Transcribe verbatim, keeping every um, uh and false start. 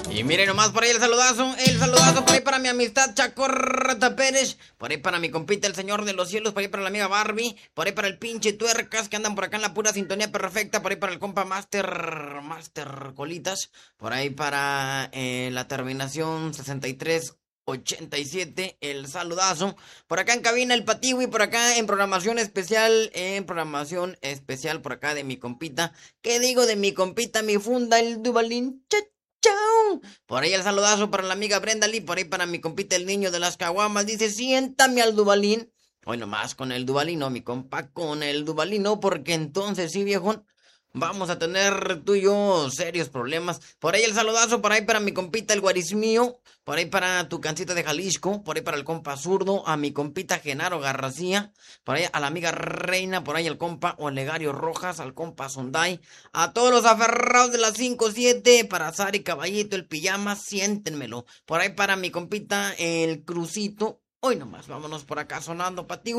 Y miren nomás por ahí el saludazo, el saludazo por ahí para mi amistad Chacorta Pérez, por ahí para mi compita el señor de los cielos, por ahí para la amiga Barbie, por ahí para el pinche Tuercas que andan por acá en la pura sintonía perfecta, por ahí para el compa Master, Master Colitas, por ahí para eh, la terminación sesenta y tres ochenta y siete, el saludazo, por acá en cabina el Patiwi, por acá en programación especial, en programación especial por acá de mi compita, ¿qué digo de mi compita, mi funda, el Dubalín? Cha, chao. Por ahí el saludazo para la amiga Brenda Lee, por ahí para mi compita el niño de las caguamas, dice, siéntame al Dubalín. Hoy nomás con el Dubalino, mi compa, con el Dubalino, porque entonces sí, viejo, vamos a tener tú y yo serios problemas. Por ahí el saludazo, por ahí para mi compita el Guarismío, por ahí para tu cancita de Jalisco, por ahí para el compa zurdo, a mi compita Genaro Garracía, por ahí a la amiga Reina, por ahí el compa Olegario Rojas, al compa Sonday, a todos los aferrados de las cinco siete, para Sari Caballito, el pijama, siéntenmelo. Por ahí para mi compita el Crucito. Hoy nomás, vámonos por acá sonando para ti.